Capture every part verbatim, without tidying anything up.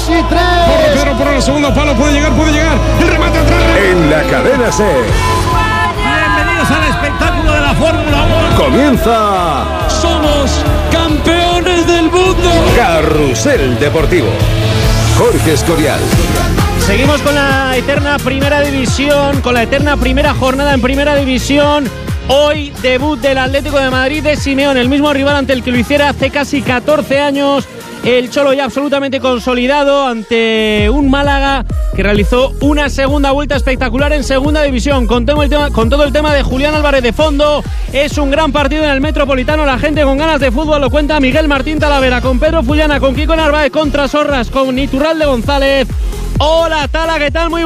y tres. Corre Pedro por el segundo palo, puede llegar, puede llegar. El remate atrás. En la cadena SER. Bienvenidos al espectáculo de la Fórmula uno. Comienza. Somos campeones del mundo. Carrusel Deportivo. Jorge Escorial. Seguimos con la eterna primera división, con la eterna primera jornada en primera división. Hoy debut del Atlético de Madrid de Simeone, el mismo rival ante el que lo hiciera hace casi catorce años. El Cholo ya absolutamente consolidado ante un Málaga que realizó una segunda vuelta espectacular en segunda división. Con todo el tema, con todo el tema de Julián Álvarez de fondo. Es un gran partido en el Metropolitano. La gente con ganas de fútbol lo cuenta Miguel Martín Talavera, con Pedro Fullana, con Kiko Narváez, con Trasorras, con Iturralde González. Hola Tala, ¿qué tal? Muy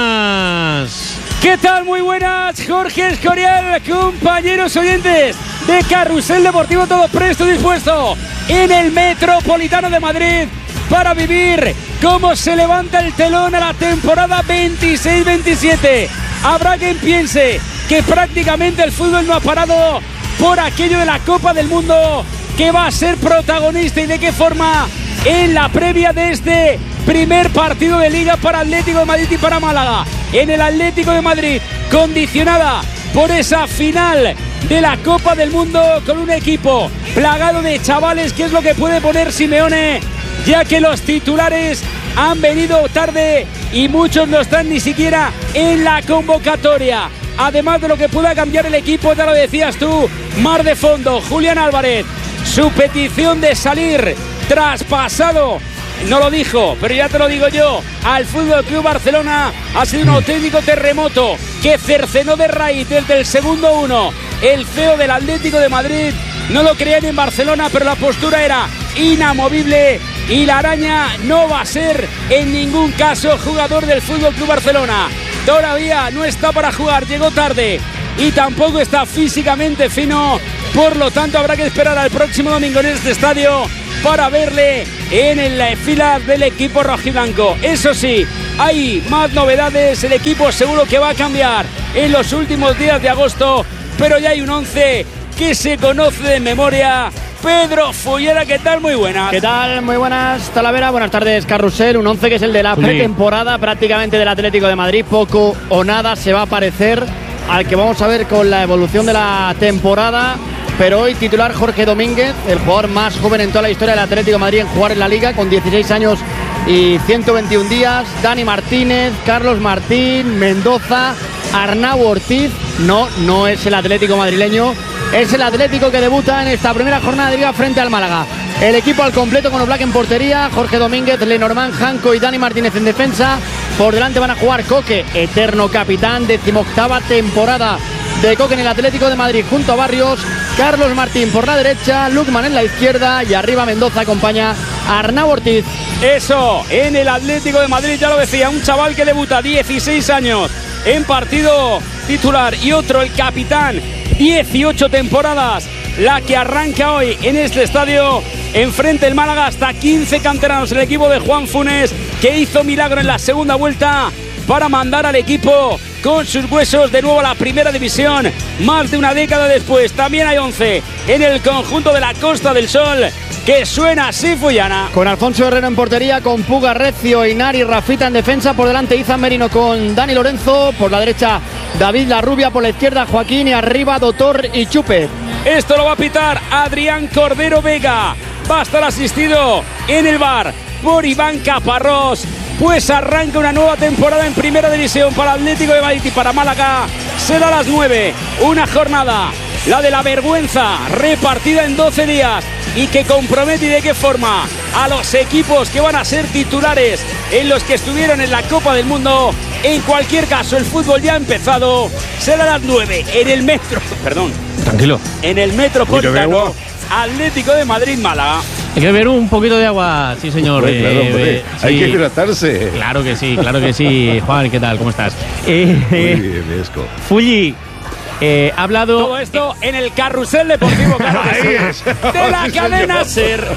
buenas. ¿Qué tal? Muy buenas, Jorge Escorial, compañeros oyentes de Carrusel Deportivo, todo presto, dispuesto en el Metropolitano de Madrid para vivir cómo se levanta el telón a la temporada veintiséis veintisiete. Habrá quien piense que prácticamente el fútbol no ha parado por aquello de la Copa del Mundo, que va a ser protagonista y de qué forma en la previa de este primer partido de Liga para Atlético de Madrid y para Málaga. En el Atlético de Madrid, condicionada por esa final de la Copa del Mundo, con un equipo plagado de chavales, que es lo que puede poner Simeone, ya que los titulares han venido tarde y muchos no están ni siquiera en la convocatoria. Además de lo que pueda cambiar el equipo, ya lo decías tú, mar de fondo, Julián Álvarez, su petición de salir traspasado, no lo dijo, pero ya te lo digo yo, al Fútbol Club Barcelona, ha sido un auténtico terremoto que cercenó de raíz desde el segundo uno. El C E O del Atlético de Madrid no lo creían en Barcelona, pero la postura era inamovible y la araña no va a ser en ningún caso jugador del Fútbol Club Barcelona. Todavía no está para jugar, llegó tarde y tampoco está físicamente fino, por lo tanto habrá que esperar al próximo domingo en este estadio para verle en la fila del equipo rojiblanco. Eso sí, hay más novedades, el equipo seguro que va a cambiar en los últimos días de agosto, pero ya hay un once que se conoce de memoria. Pedro Fullera, ¿qué tal? Muy buenas. ¿Qué tal? Muy buenas, Talavera. Buenas tardes, Carrusel. Un once que es el de la pretemporada prácticamente del Atlético de Madrid. Poco o nada se va a parecer al que vamos a ver con la evolución de la temporada. Pero hoy titular Jorge Domínguez, el jugador más joven en toda la historia del Atlético de Madrid en jugar en la Liga, con dieciséis años y ciento veintiún días. Dani Martínez, Carlos Martín, Mendoza, Arnau Ortiz. No, no es el Atlético madrileño, es el Atlético que debuta en esta primera jornada de Liga frente al Málaga. El equipo al completo con Oblak en portería, Jorge Domínguez, Lenormand, Janco y Dani Martínez en defensa. Por delante van a jugar Coque, eterno capitán, decimoctava temporada de Coque en el Atlético de Madrid, junto a Barrios. Carlos Martín por la derecha, Lukman en la izquierda y arriba Mendoza acompaña a Arnau Ortiz. Eso, en el Atlético de Madrid, ya lo decía, un chaval que debuta dieciséis años en partido titular y otro, el capitán, dieciocho temporadas, la que arranca hoy en este estadio. Enfrente el Málaga, hasta quince canteranos, el equipo de Juan Funes, que hizo milagro en la segunda vuelta para mandar al equipo con sus huesos de nuevo a la primera división, más de una década después. También hay once en el conjunto de la Costa del Sol, que suena así, Fullana. Con Alfonso Herrero en portería, con Puga, Recio, Inari, Rafita en defensa. Por delante Izan Merino con Dani Lorenzo. Por la derecha David Larrubia, por la izquierda Joaquín y arriba Dotor y Chupe. Esto lo va a pitar Adrián Cordero Vega. Va a estar asistido en el V A R por Iván Caparrós. Pues arranca una nueva temporada en primera división para Atlético de Madrid y para Málaga. Será a las nueve, una jornada, la de la vergüenza, repartida en doce días y que compromete, y de qué forma, a los equipos que van a ser titulares en los que estuvieron en la Copa del Mundo. En cualquier caso, el fútbol ya ha empezado. Será a las nueve en el metro, perdón, tranquilo, en el Metropolitano, Atlético de Madrid, Málaga. Hay que beber un poquito de agua, sí señor. Hombre, claro, hombre. Eh, Hay sí. que hidratarse. Claro que sí, claro que sí. Juan, ¿qué tal? ¿Cómo estás? Eh, Muy eh, bien, Esco. Fulli, eh, ha hablado... Todo esto en el Carrusel Deportivo, claro que sí, Ahí es. de la cadena SER.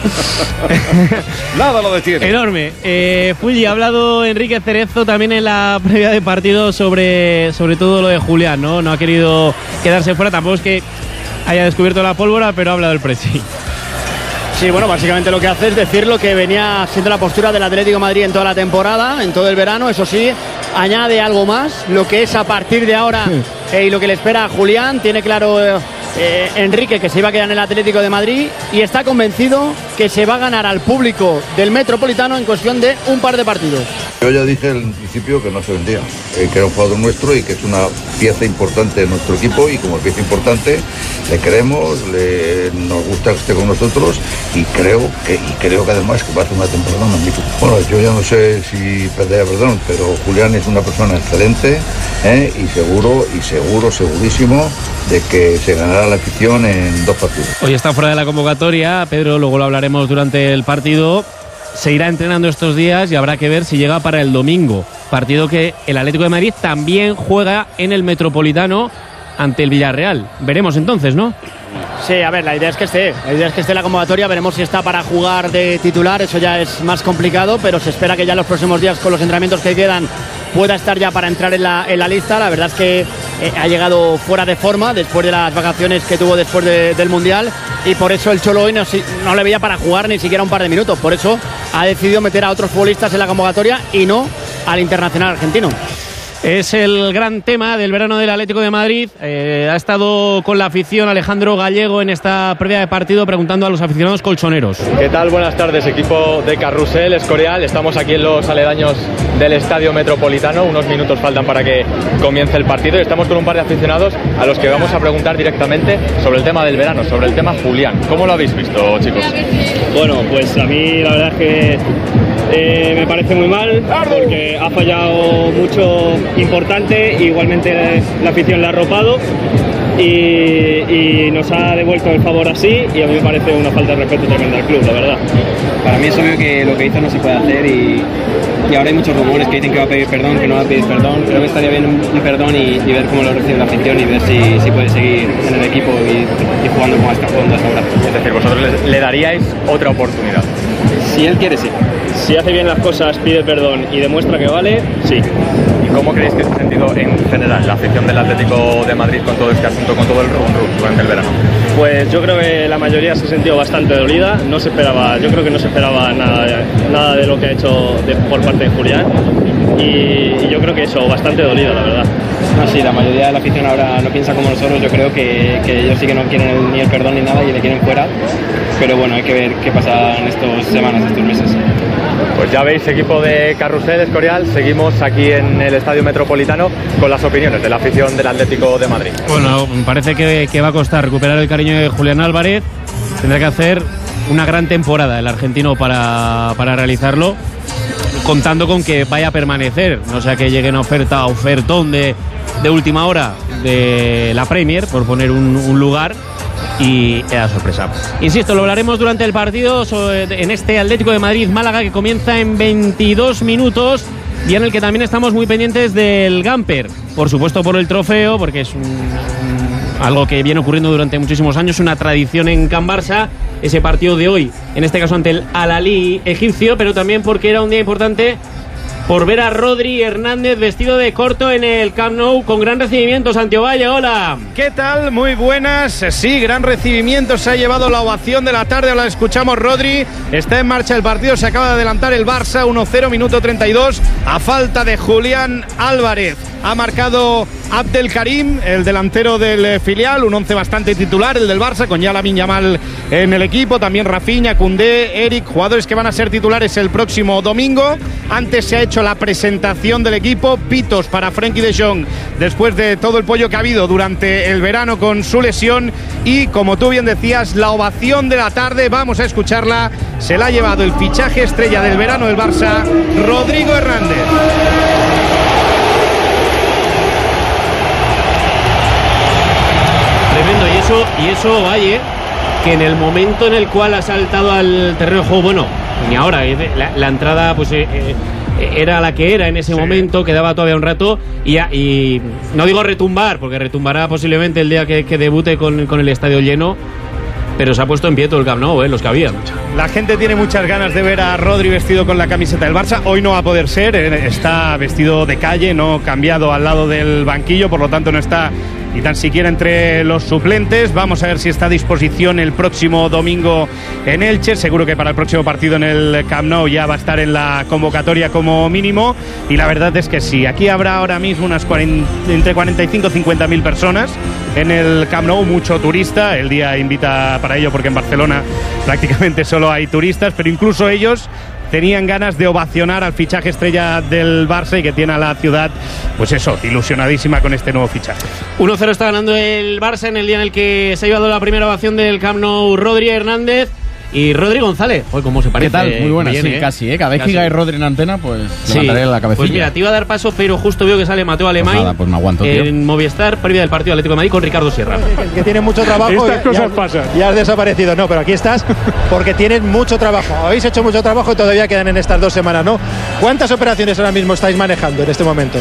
Nada lo detiene. Enorme. Eh, Fulli, ha hablado Enrique Cerezo también en la previa de partido sobre, sobre todo lo de Julián, ¿no? No ha querido quedarse fuera, tampoco es que haya descubierto la pólvora, pero ha hablado del pressing. Sí, bueno, básicamente lo que hace es decir lo que venía siendo la postura del Atlético de Madrid en toda la temporada, en todo el verano. Eso sí, añade algo más, lo que es a partir de ahora eh, y lo que le espera a Julián. Tiene claro eh, eh, Enrique que se iba a quedar en el Atlético de Madrid y está convencido que se va a ganar al público del Metropolitano en cuestión de un par de partidos. Yo ya dije al principio que no se vendía, eh, que era un jugador nuestro y que es una pieza importante de nuestro equipo, y como pieza importante le queremos, le, nos gusta que esté con nosotros, y creo que y creo que además que va a hacer una temporada magnífica. Bueno, yo ya no sé si perderá perdón, pero Julián es una persona excelente, eh, y seguro, y seguro, segurísimo de que se ganará la afición en dos partidos. Hoy está fuera de la convocatoria, Pedro, luego lo hablaremos durante el partido. Se irá entrenando estos días y habrá que ver si llega para el domingo. Partido que el Atlético de Madrid también juega en el Metropolitano ante el Villarreal. Veremos entonces, ¿no? Sí, a ver, la idea es que esté. La idea es que esté en la convocatoria. Veremos si está para jugar de titular. Eso ya es más complicado, pero se espera que ya en los próximos días, con los entrenamientos que quedan, pueda estar ya para entrar en la, en la lista. La verdad es que eh, ha llegado fuera de forma después de las vacaciones que tuvo después de, del Mundial, y por eso el Cholo hoy no, no le veía para jugar ni siquiera un par de minutos. Por eso ha decidido meter a otros futbolistas en la convocatoria y no al internacional argentino. Es el gran tema del verano del Atlético de Madrid. Eh, ha estado con la afición Alejandro Gallego en esta previa de partido preguntando a los aficionados colchoneros. ¿Qué tal? Buenas tardes, equipo de Carrusel, Escorial. Estamos aquí en los aledaños del Estadio Metropolitano. Unos minutos faltan para que comience el partido y estamos con un par de aficionados a los que vamos a preguntar directamente sobre el tema del verano, sobre el tema Julián. ¿Cómo lo habéis visto, chicos? Bueno, pues a mí la verdad es que eh, me parece muy mal, porque ha fallado mucho importante, igualmente la afición le ha arropado y, y nos ha devuelto el favor así, y a mí me parece una falta de respeto tremenda al club, la verdad. Para mí es obvio que lo que hizo no se puede hacer, y, y ahora hay muchos rumores que dicen que va a pedir perdón, que no va a pedir perdón. Creo que estaría bien un, un perdón y, y ver cómo lo recibe la afición y ver si, si puede seguir en el equipo y, y jugando como hasta jugando hasta ahora. Es decir, vosotros le, le daríais otra oportunidad. Si él quiere, sí. Si hace bien las cosas, pide perdón y demuestra que vale, sí. ¿Y cómo creéis que se ha sentido en general la afición del Atlético de Madrid con todo este asunto, con todo el rum rum durante el verano? Pues yo creo que la mayoría se ha sentido bastante dolida. No se esperaba, yo creo que no se esperaba nada, nada de lo que ha hecho de, por parte de Julián, y, y yo creo que eso, bastante dolida, la verdad. No, sí, la mayoría de la afición ahora no piensa como nosotros. Yo creo que, que ellos sí que no quieren ni el perdón ni nada y le quieren fuera, pero bueno, hay que ver qué pasa en estas semanas, estos meses. Pues ya veis, equipo de Carrusel, Escorial, seguimos aquí en el Estadio Metropolitano con las opiniones de la afición del Atlético de Madrid. Bueno, me parece que, que va a costar recuperar el cariño de Julián Álvarez. Tendrá que hacer una gran temporada el argentino para, para realizarlo, contando con que vaya a permanecer, no sea que llegue una oferta, ofertón de, de última hora de la Premier, por poner un, un lugar, y era sorpresa. Insisto, lo hablaremos durante el partido sobre, en este Atlético de Madrid-Málaga, que comienza en veintidós minutos, y en el que también estamos muy pendientes del Gamper, por supuesto por el trofeo, porque es un, un, algo que viene ocurriendo durante muchísimos años, una tradición en Can Barça, ese partido de hoy, en este caso ante el Al-Ahly egipcio, pero también porque era un día importante por ver a Rodri Hernández vestido de corto en el Camp Nou, con gran recibimiento. Santiago Valle, hola. ¿Qué tal? Muy buenas. Sí, gran recibimiento. Se ha llevado la ovación de la tarde. Ahora escuchamos. Rodri. Está en marcha el partido. Se acaba de adelantar el Barça. uno cero, minuto treinta y dos. A falta de Julián Álvarez. Ha marcado Abdelkarim, el delantero del filial. Un once bastante titular, el del Barça, con ya Lamine Yamal en el equipo. También Rafinha, Koundé, Eric, jugadores que van a ser titulares el próximo domingo. Antes se ha hecho la presentación del equipo. Pitos para Frenkie de Jong, después de todo el pollo que ha habido durante el verano con su lesión. Y como tú bien decías, la ovación de la tarde, vamos a escucharla. Se la ha llevado el fichaje estrella del verano del Barça, Rodrigo Hernández. Tremendo, y eso, y eso, Valle, que en el momento en el cual ha saltado al terreno de juego, bueno, ni ahora, la, la entrada pues eh, eh, era la que era en ese sí. momento, quedaba todavía un rato, y, y no digo retumbar, porque retumbará posiblemente el día que, que debute con, con el estadio lleno, pero se ha puesto en pie todo el Camp Nou, ¿eh? Los que había. La gente tiene muchas ganas de ver a Rodri vestido con la camiseta del Barça. Hoy no va a poder ser, está vestido de calle, no cambiado al lado del banquillo, por lo tanto no está ni tan siquiera entre los suplentes. Vamos a ver si está a disposición el próximo domingo en Elche. Seguro que para el próximo partido en el Camp Nou ya va a estar en la convocatoria como mínimo. Y la verdad es que sí, aquí habrá ahora mismo unas cuarenta, entre cuarenta y cinco y cincuenta mil personas en el Camp Nou, mucho turista. El día invita para ello porque en Barcelona prácticamente solo hay turistas, pero incluso ellos tenían ganas de ovacionar al fichaje estrella del Barça y que tiene a la ciudad, pues eso, ilusionadísima con este nuevo fichaje. uno cero está ganando el Barça en el día en el que se ha llevado la primera ovación del Camp Nou Rodri Hernández y Rodri González. Hoy cómo se parece. ¿Qué tal? Muy buena, bien, sí, ¿eh? casi, ¿eh? Cada vez Casi. que cae Rodri en antena, pues Sí. levantaré la cabecilla. Pues mira, te iba a dar paso, pero justo veo que sale Mateo Alemán Pues nada, pues me aguanto, tío. en Movistar, previa del partido Atlético de Madrid con Ricardo Sierra. Que tiene mucho trabajo. Estas y- cosas y has- pasan. Y has desaparecido. No, pero aquí estás porque tienes mucho trabajo. Habéis hecho mucho trabajo y todavía quedan en estas dos semanas, ¿no? ¿Cuántas operaciones ahora mismo estáis manejando en este momento?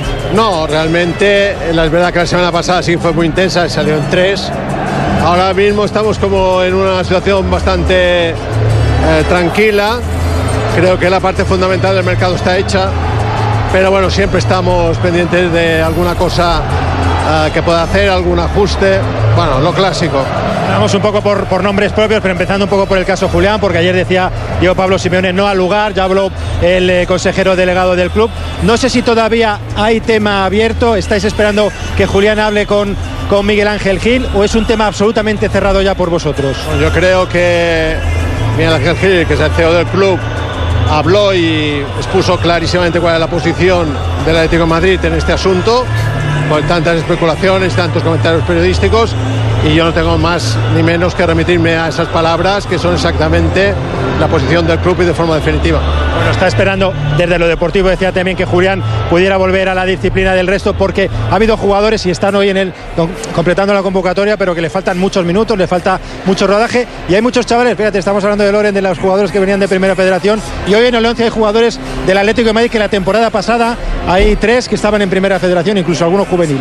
No, realmente, la es verdad que la semana pasada sí fue muy intensa, salió en tres. Ahora mismo estamos como en una situación bastante eh, tranquila. Creo que la parte fundamental del mercado está hecha, pero bueno, siempre estamos pendientes de alguna cosa eh, que pueda hacer, algún ajuste. Bueno, lo clásico. Vamos un poco por, por nombres propios, pero empezando un poco por el caso Julián, porque ayer decía Diego Pablo Simeone no al lugar, ya habló el eh, consejero delegado del club. No sé si todavía hay tema abierto, estáis esperando que Julián hable con, con Miguel Ángel Gil, o es un tema absolutamente cerrado ya por vosotros. Yo creo que Miguel Ángel Gil, que es el C E O del club, habló y expuso clarísimamente cuál es la posición del Atlético de Madrid en este asunto, con tantas especulaciones, tantos comentarios periodísticos, y yo no tengo más ni menos que remitirme a esas palabras que son exactamente la posición del club y de forma definitiva. Bueno, está esperando desde lo deportivo, decía también que Julián pudiera volver a la disciplina del resto, porque ha habido jugadores y están hoy en el completando la convocatoria, pero que le faltan muchos minutos, le falta mucho rodaje, y hay muchos chavales, fíjate, estamos hablando de Loren, de los jugadores que venían de Primera Federación, y hoy en el once hay jugadores del Atlético de Madrid que la temporada pasada hay tres que estaban en Primera Federación, incluso algunos juvenil.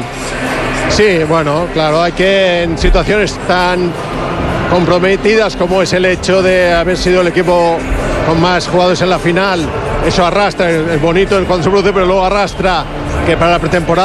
Sí, bueno, claro, hay que en situaciones tan comprometidas como es el hecho de haber sido el equipo con más jugadores en la final, eso arrastra, es bonito cuando se produce, pero luego arrastra que para la pretemporada